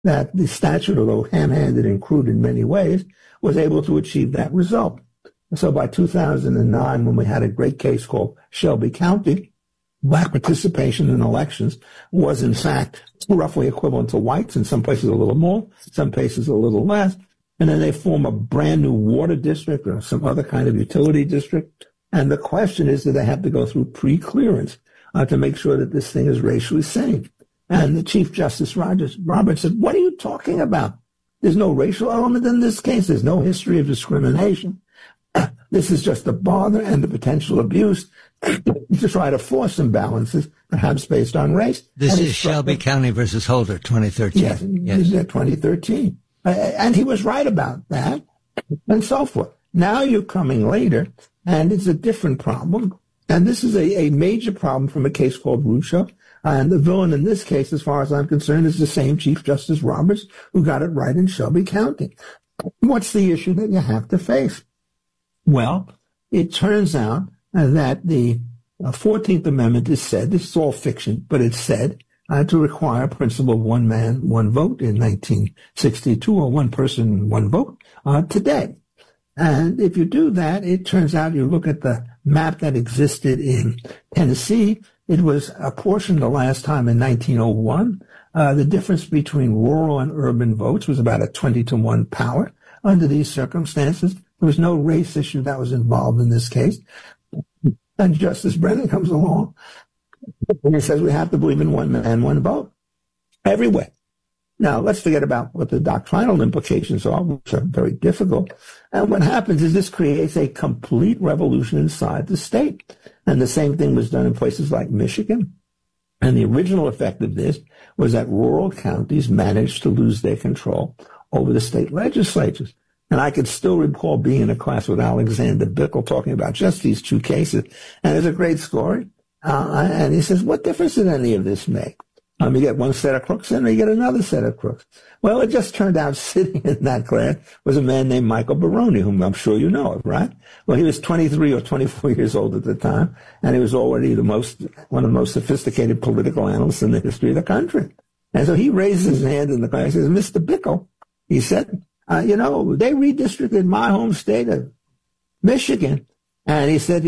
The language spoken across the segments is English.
that the statute, although ham-handed and crude in many ways, was able to achieve that result. So by 2009, when we had a great case called Shelby County, black participation in elections was in fact roughly equivalent to whites, in some places a little more, some places a little less. And then they form a brand new water district or some other kind of utility district. And the question is, do they have to go through pre-clearance to make sure that this thing is racially sane? And the Chief Justice Roberts said, what are you talking about? There's no racial element in this case. There's no history of discrimination. This is just a bother and the potential abuse to try to force imbalances, perhaps based on race. This is Shelby County versus Holder, 2013. Yes. 2013. And he was right about that, and so forth. Now you're coming later, and it's a different problem. And this is a major problem from a case called Rucho. And the villain in this case, as far as I'm concerned, is the same Chief Justice Roberts who got it right in Shelby County. What's the issue that you have to face? Well, it turns out that the 14th Amendment is said, this is all fiction, but it's said to require a principle of one man, one vote in 1962, or one person, one vote today. And if you do that, it turns out you look at the map that existed in Tennessee. It was apportioned the last time in 1901. The difference between rural and urban votes was about a 20-to-1 power. Under these circumstances, there was no race issue that was involved in this case. And Justice Brennan comes along and he says we have to believe in one man, one vote everywhere. Now, let's forget about what the doctrinal implications are, which are very difficult. And what happens is this creates a complete revolution inside the state. And the same thing was done in places like Michigan. And the original effect of this was that rural counties managed to lose their control over the state legislatures. And I could still recall being in a class with Alexander Bickel talking about just these two cases. And it's a great story. And he says, what difference did any of this make? You get one set of crooks and you get another set of crooks. Well, it just turned out sitting in that class was a man named Michael Baroni, whom I'm sure you know of, right? Well, he was 23 or 24 years old at the time, and he was already one of the most sophisticated political analysts in the history of the country. And so he raised his hand in the class and says, Mr. Bickel, he said, they redistricted my home state of Michigan. And he said,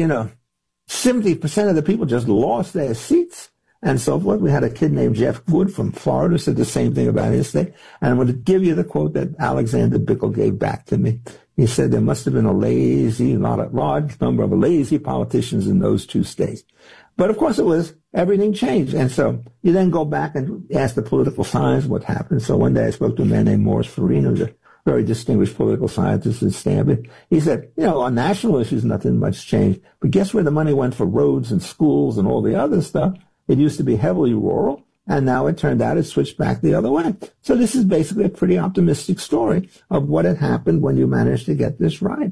70% of the people just lost their seats and so forth. We had a kid named Jeff Wood from Florida who said the same thing about his state. And I'm going to give you the quote that Alexander Bickel gave back to me. He said there must have been a large number of lazy politicians in those two states. But of course everything changed. And so you then go back and ask the political science what happened. So one day I spoke to a man named Morris Farina, who's a very distinguished political scientist at Stanford. He said, on national issues, nothing much changed. But guess where the money went for roads and schools and all the other stuff? It used to be heavily rural, and now it turned out it switched back the other way. So this is basically a pretty optimistic story of what had happened when you managed to get this right.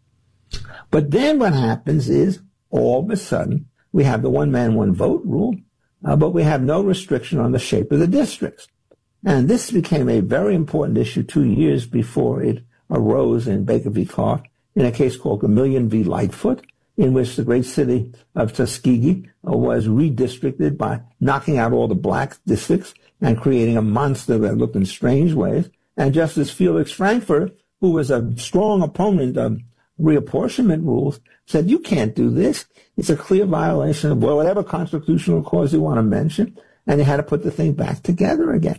But then what happens is, all of a sudden, we have the one man, one vote rule, but we have no restriction on the shape of the districts. And this became a very important issue 2 years before it arose in Baker v. Clark in a case called Gamillion v. Lightfoot, in which the great city of Tuskegee was redistricted by knocking out all the black districts and creating a monster that looked in strange ways. And Justice Felix Frankfurter, who was a strong opponent of reapportionment rules, said, you can't do this. It's a clear violation of whatever constitutional clause you want to mention. And they had to put the thing back together again.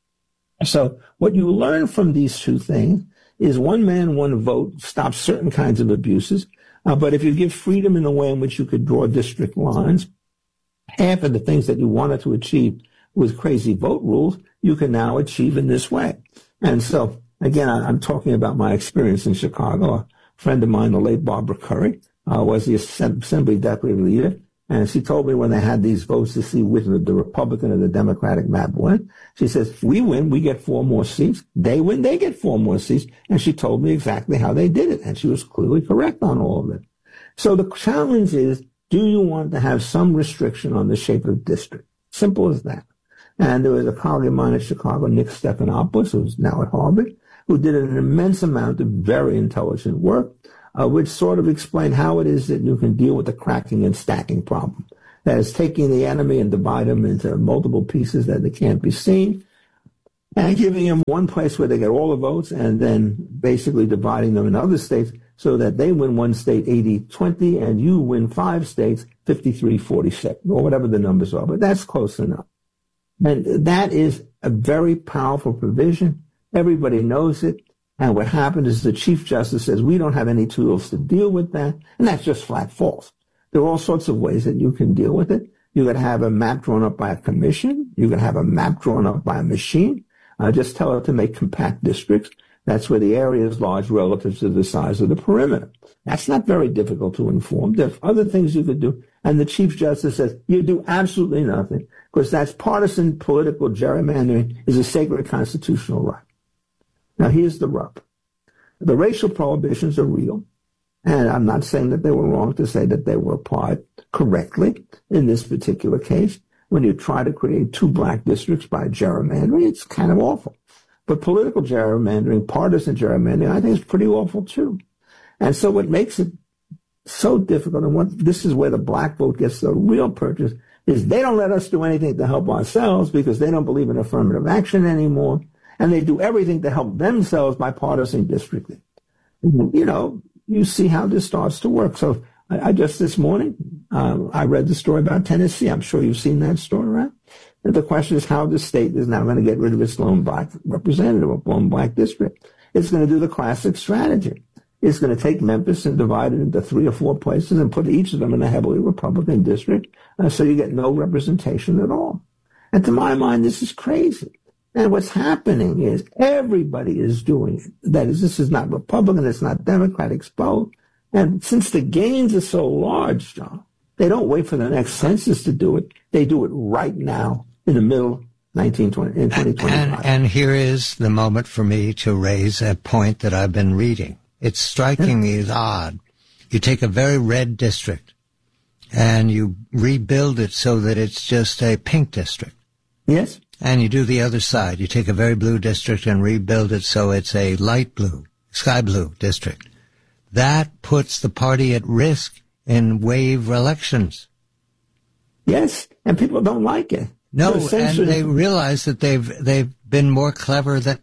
So what you learn from these two things is one man, one vote stops certain kinds of abuses. But if you give freedom in the way in which you could draw district lines, half of the things that you wanted to achieve with crazy vote rules, you can now achieve in this way. And so, again, I'm talking about my experience in Chicago. A friend of mine, the late Barbara Curry, was the Assembly Deputy Leader. And she told me when they had these votes to see which the Republican or the Democratic map win, she says, we win, we get 4 more seats. They win, they get 4 more seats. And she told me exactly how they did it. And she was clearly correct on all of it. So the challenge is, do you want to have some restriction on the shape of the district? Simple as that. And there was a colleague of mine at Chicago, Nick Stephanopoulos, who's now at Harvard, who did an immense amount of very intelligent work, which sort of explained how it is that you can deal with the cracking and stacking problem. That is taking the enemy and divide them into multiple pieces that they can't be seen. and giving them one place where they get all the votes and then basically dividing them in other states so that they win one state 80-20 and you win 5 states 53-47 or whatever the numbers are. But that's close enough. And that is a very powerful provision. Everybody knows it. And what happened is the Chief Justice says, we don't have any tools to deal with that. And that's just flat false. There are all sorts of ways that you can deal with it. You could have a map drawn up by a commission. You could have a map drawn up by a machine. Just tell it to make compact districts. That's where the area is large relative to the size of the perimeter. That's not very difficult to inform. There's other things you could do. And the Chief Justice says, you do absolutely nothing because that's partisan political gerrymandering is a sacred constitutional right. Now, here's the rub. The racial prohibitions are real. And I'm not saying that they were wrong to say that they were applied correctly in this particular case. When you try to create 2 black districts by gerrymandering, it's kind of awful. But political gerrymandering, partisan gerrymandering, I think is pretty awful too. And so what makes it so difficult, and this is where the black vote gets the real purchase, is they don't let us do anything to help ourselves because they don't believe in affirmative action anymore. And they do everything to help themselves by partisan districting. You know, you see how this starts to work. So I just this morning, I read the story about Tennessee. I'm sure you've seen that story, right? And the question is how the state is now going to get rid of its lone black representative, a lone black district. It's going to do the classic strategy. It's going to take Memphis and divide it into 3 or 4 places and put each of them in a heavily Republican district, so you get no representation at all. And to my mind, this is crazy. And what's happening is everybody is doing it. That is, this is not Republican, it's not Democrat, it's both. And since the gains are so large, John, they don't wait for the next census to do it. They do it right now in the middle of 2025. And here is the moment for me to raise a point that I've been reading. It's striking me as odd. You take a very red district and you rebuild it so that it's just a pink district. Yes. And you do the other side. You take a very blue district and rebuild it so it's a light blue, sky blue district. That puts the party at risk in wave elections. Yes, and people don't like it. No, and they realize that they've been more clever than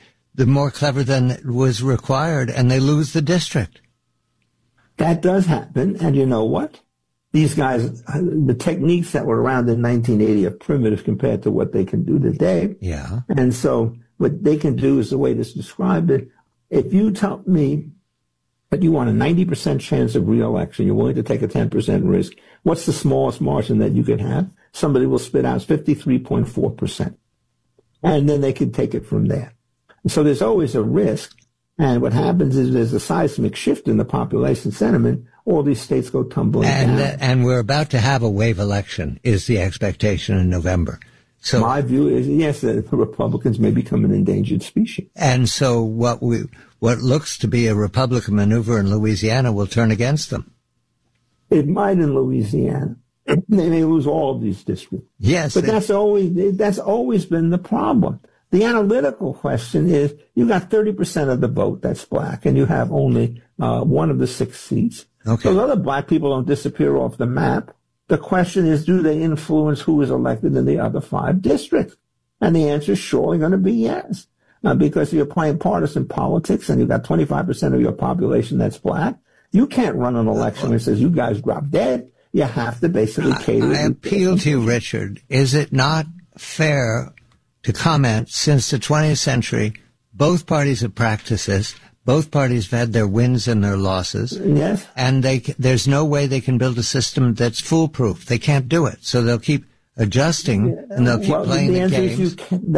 was required, and they lose the district. That does happen, and you know what? These guys, the techniques that were around in 1980 are primitive compared to what they can do today. Yeah. And so what they can do is the way this described it. If you tell me that you want a 90% chance of re-election, you're willing to take a 10% risk, what's the smallest margin that you could have? Somebody will spit out 53.4%. And then they can take it from there. And so there's always a risk. And what happens is there's a seismic shift in the population sentiment. All these states go tumbling down. And we're about to have a wave election, is the expectation in November. So my view is, yes, the Republicans may become an endangered species. And so what looks to be a Republican maneuver in Louisiana will turn against them. It might in Louisiana. They may lose all of these districts. Yes. But that's always been the problem. The analytical question is, you got 30% of the vote that's black, and you have only 1 of the 6 seats. Okay. Those other black people don't disappear off the map. The question is, do they influence who is elected in the other 5 districts? And the answer is surely going to be yes. Because you're playing partisan politics and you've got 25% of your population that's black, you can't run an election that says you guys drop dead. You have to basically cater. I appeal to you, Richard. Is it not fair to comment, since the 20th century, both parties have practiced this, both parties have had their wins and their losses. Yes. And there's no way they can build a system that's foolproof. They can't do it. So they'll keep adjusting and they'll keep playing the games.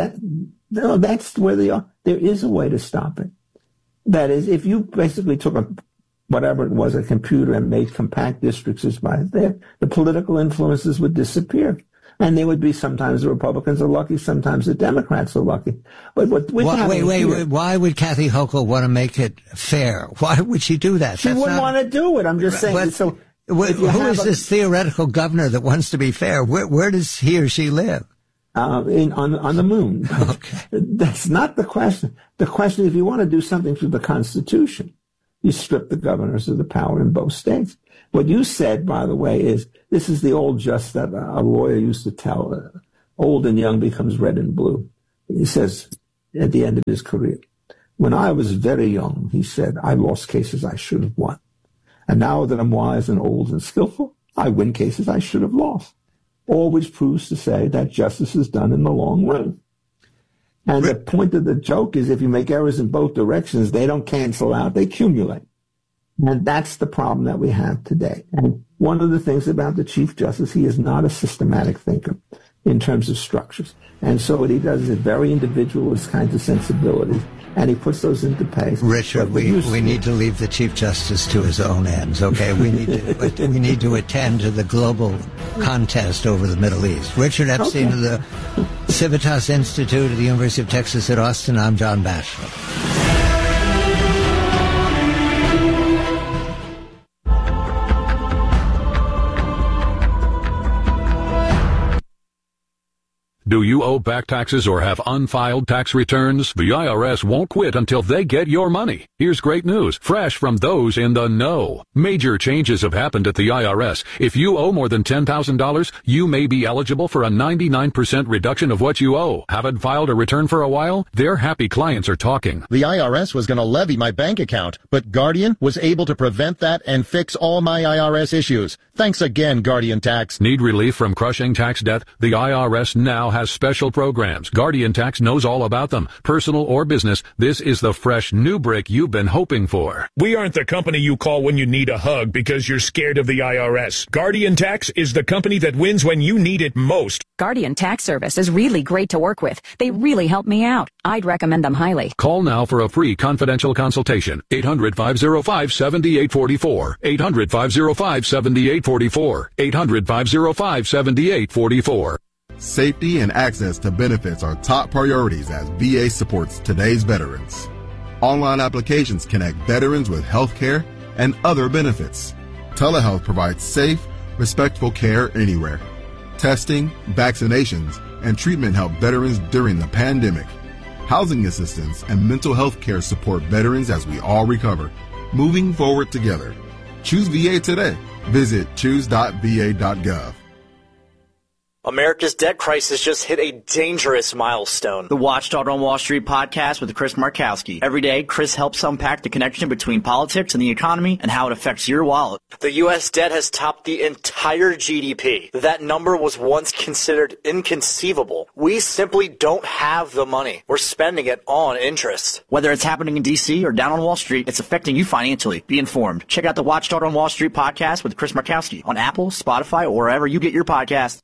That's where they are. There is a way to stop it. That is, if you basically took whatever it was, a computer, and made compact districts as by there, the political influences would disappear. And there would be sometimes the Republicans are lucky, sometimes the Democrats are lucky. But wait, why would Kathy Hochul want to make it fair? Why would she do that? She wouldn't want to do it. I'm just saying. But, so who is this theoretical governor that wants to be fair? Where does he or she live? On the moon. Okay. That's not the question. The question is, if you want to do something through the Constitution, you strip the governors of the power in both states. What you said, by the way, is this is the old just that a lawyer used to tell, old and young becomes red and blue. He says, at the end of his career. When I was very young, he said, I lost cases I should have won. And now that I'm wise and old and skillful, I win cases I should have lost. All which proves to say that justice is done in the long run. And the point of the joke is if you make errors in both directions, they don't cancel out, they accumulate. And that's the problem that we have today. And one of the things about the Chief Justice, he is not a systematic thinker in terms of structures. And so what he does is very individualist kinds of sensibilities, and he puts those into place. Richard, we need to leave the Chief Justice to his own ends, okay? We need to attend to the global contest over the Middle East. Richard Epstein of the Civitas Institute at the University of Texas at Austin. I'm John Batchelor. Do you owe back taxes or have unfiled tax returns? The IRS won't quit until they get your money. Here's great news, fresh from those in the know. Major changes have happened at the IRS. If you owe more than $10,000, you may be eligible for a 99% reduction of what you owe. Haven't filed a return for a while? Their happy clients are talking. The IRS was going to levy my bank account, but Guardian was able to prevent that and fix all my IRS issues. Thanks again, Guardian Tax. Need relief from crushing tax debt? The IRS now has special programs. Guardian Tax knows all about them. Personal or business, this is the fresh new brick you've been hoping for. We aren't the company you call when you need a hug because you're scared of the IRS. Guardian Tax is the company that wins when you need it most. Guardian Tax Service is really great to work with. They really help me out. I'd recommend them highly. Call now for a free confidential consultation. 800-505-7844. 800-505-7844. 800-505-7844. Safety and access to benefits are top priorities as VA supports today's veterans. Online applications connect veterans with health care and other benefits. Telehealth provides safe, respectful care anywhere. Testing, vaccinations, and treatment help veterans during the pandemic. Housing assistance and mental health care support veterans as we all recover. Moving forward together. Choose VA today. Visit choose.va.gov. America's debt crisis just hit a dangerous milestone. The Watchdog on Wall Street podcast with Chris Markowski. Every day, Chris helps unpack the connection between politics and the economy and how it affects your wallet. The U.S. debt has topped the entire GDP. That number was once considered inconceivable. We simply don't have the money. We're spending it on interest. Whether it's happening in D.C. or down on Wall Street, it's affecting you financially. Be informed. Check out the Watchdog on Wall Street podcast with Chris Markowski on Apple, Spotify, or wherever you get your podcasts.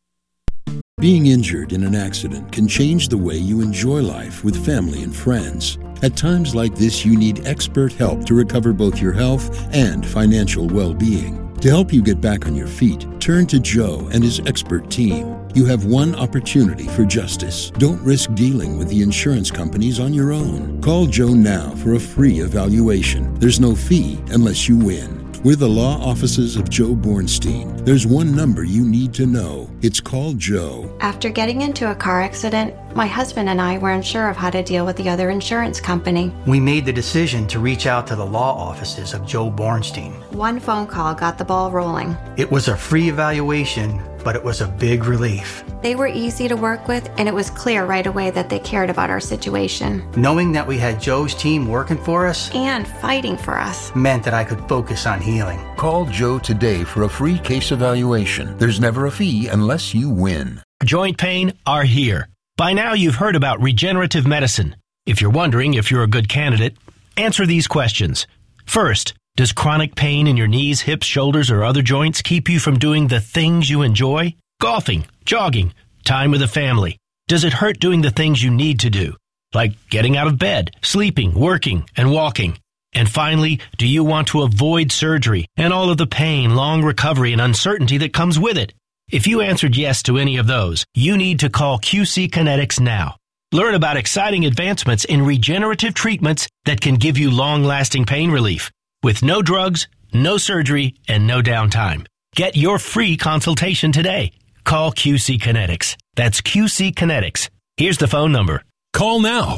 Being injured in an accident can change the way you enjoy life with family and friends. At times like this, you need expert help to recover both your health and financial well-being. To help you get back on your feet, turn to Joe and his expert team. You have one opportunity for justice. Don't risk dealing with the insurance companies on your own. Call Joe now for a free evaluation. There's no fee unless you win. We're the law offices of Joe Bornstein. There's one number you need to know. It's called Joe. After getting into a car accident, my husband and I weren't sure of how to deal with the other insurance company. We made the decision to reach out to the law offices of Joe Bornstein. One phone call got the ball rolling. It was a free evaluation, but it was a big relief. They were easy to work with, and it was clear right away that they cared about our situation. Knowing that we had Joe's team working for us and fighting for us meant that I could focus on healing. Call Joe today for a free case evaluation. There's never a fee unless you win. Joint pain are here. By now you've heard about regenerative medicine. If you're wondering if you're a good candidate, answer these questions. First, does chronic pain in your knees, hips, shoulders, or other joints keep you from doing the things you enjoy? Golfing, jogging, time with the family. Does it hurt doing the things you need to do? Like getting out of bed, sleeping, working, and walking. And finally, do you want to avoid surgery and all of the pain, long recovery, and uncertainty that comes with it? If you answered yes to any of those, you need to call QC Kinetics now. Learn about exciting advancements in regenerative treatments that can give you long-lasting pain relief with no drugs, no surgery, and no downtime. Get your free consultation today. Call QC Kinetics. That's QC Kinetics. Here's the phone number. Call now,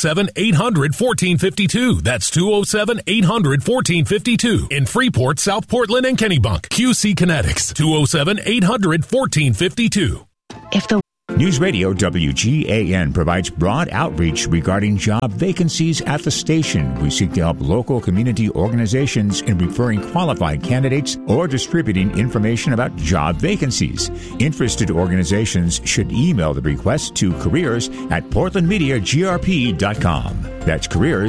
207-800-1452. That's 207-800-1452. In Freeport, South Portland, and Kennebunk. QC Kinetics, 207-800-1452. If the News Radio WGAN provides broad outreach regarding job vacancies at the station. We seek to help local community organizations in referring qualified candidates or distributing information about job vacancies. Interested organizations should email the request to careers@portlandmediagrp.com. That's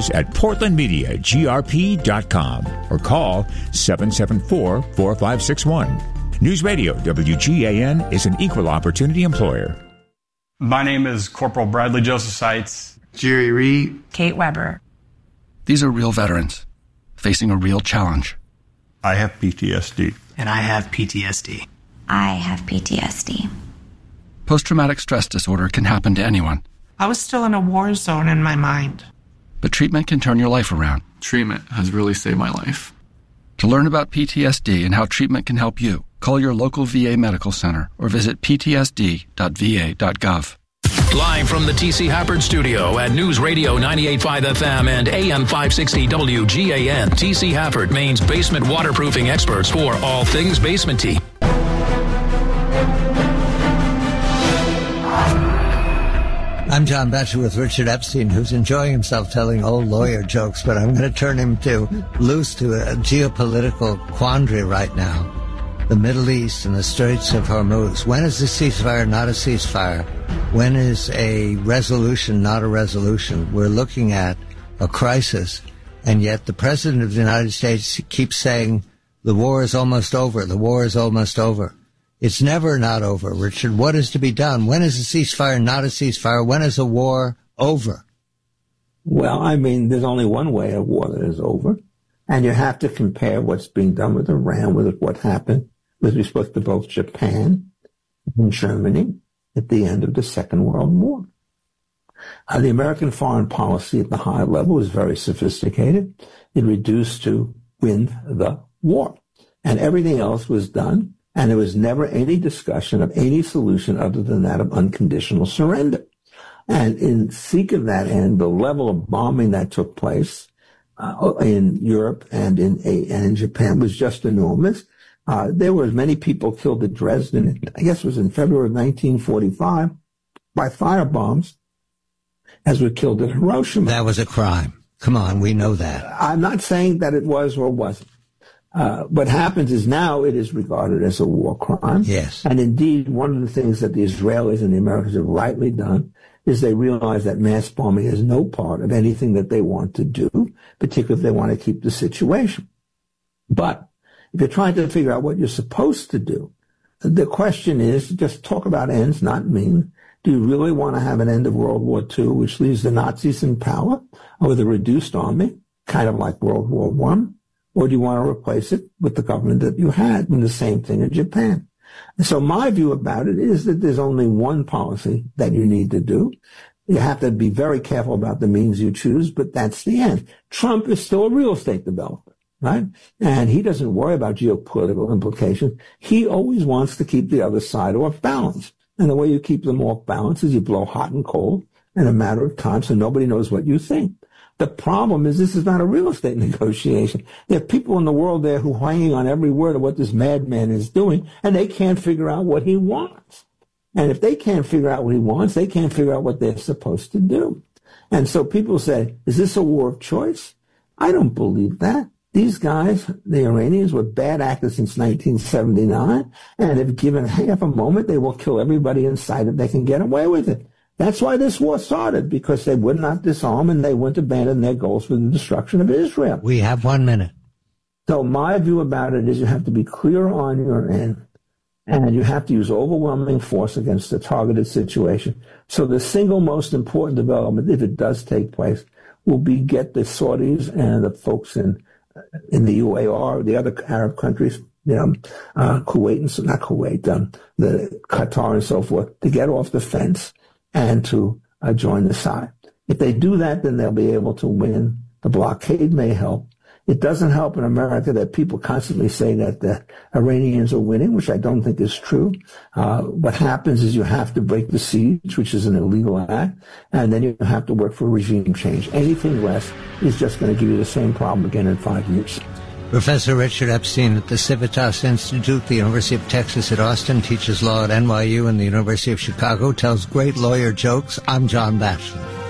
careers@portlandmediagrp.com or call 774-4561. News Radio WGAN is an equal opportunity employer. My name is Corporal Bradley Joseph Seitz. Jerry Reed. Kate Weber. These are real veterans facing a real challenge. I have PTSD. And I have PTSD. I have PTSD. Post-traumatic stress disorder can happen to anyone. I was still in a war zone in my mind. But treatment can turn your life around. Treatment has really saved my life. To learn about PTSD and how treatment can help you, call your local VA medical center or visit ptsd.va.gov. Live from the T.C. Hafford Studio at News Radio 98.5 FM and AM 560 WGAN, T.C. Hafford, Maine's basement waterproofing experts for all things basement-y. I'm John Batchelor with Richard Epstein, who's enjoying himself telling old lawyer jokes, but I'm going to turn him loose to a geopolitical quandary right now. The Middle East and the Straits of Hormuz. When is a ceasefire not a ceasefire? When is a resolution not a resolution? We're looking at a crisis, and yet the President of the United States keeps saying the war is almost over, the war is almost over. It's never not over, Richard. What is to be done? When is a ceasefire not a ceasefire? When is a war over? Well, I mean, there's only one way a war that is over, and you have to compare what's being done with Iran with what happened with respect to both Japan and Germany at the end of the Second World War. The American foreign policy at the high level was very sophisticated. It reduced to win the war, and everything else was done. And there was never any discussion of any solution other than that of unconditional surrender. And in seek of that end, the level of bombing that took place in Europe and in Japan was just enormous. There were as many people killed at Dresden, I guess it was in February of 1945, by firebombs as were killed at Hiroshima. That was a crime. Come on, we know that. I'm not saying that it was or wasn't. What happens is now it is regarded as a war crime. Yes. And indeed, one of the things that the Israelis and the Americans have rightly done is they realize that mass bombing is no part of anything that they want to do, particularly if they want to keep the situation. But if you're trying to figure out what you're supposed to do, the question is just talk about ends, not means. Do you really want to have an end of World War II, which leaves the Nazis in power with a reduced army, kind of like World War I? Or do you want to replace it with the government that you had? And the same thing in Japan. And so my view about it is that there's only one policy that you need to do. You have to be very careful about the means you choose, but that's the end. Trump is still a real estate developer, right? And he doesn't worry about geopolitical implications. He always wants to keep the other side off balance. And the way you keep them off balance is you blow hot and cold in a matter of time so nobody knows what you think. The problem is this is not a real estate negotiation. There are people in the world there who are hanging on every word of what this madman is doing, and they can't figure out what he wants. And if they can't figure out what he wants, they can't figure out what they're supposed to do. And so people say, is this a war of choice? I don't believe that. These guys, the Iranians, were bad actors since 1979, and if given half a moment, they will kill everybody in sight if they can get away with it. That's why this war started, because they would not disarm and they wouldn't abandon their goals for the destruction of Israel. We have 1 minute. So my view about it is you have to be clear on your end, and you have to use overwhelming force against a targeted situation. So the single most important development, if it does take place, will be get the Saudis and the folks in the UAR, the other Arab countries, Kuwait and not Kuwait, the Qatar and so forth, to get off the fence and to join the side. If they do that, then they'll be able to win. The blockade may help. It doesn't help in America that people constantly say that the Iranians are winning, which I don't think is true. What happens is you have to break the siege, which is an illegal act, and then you have to work for regime change. Anything less is just going to give you the same problem again in 5 years. Professor Richard Epstein at the Civitas Institute, the University of Texas at Austin, teaches law at NYU and the University of Chicago, tells great lawyer jokes. I'm John Batchelor.